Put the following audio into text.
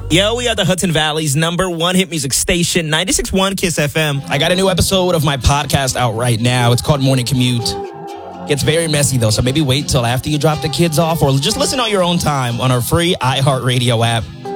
Yo, we are the Hudson Valley's #1 hit music station, 96.1 KISS FM. I got a new episode of my podcast out right now. It's called Morning Commute. Gets very messy, though, so maybe wait till after you drop the kids off or just listen on your own time on our free iHeartRadio app.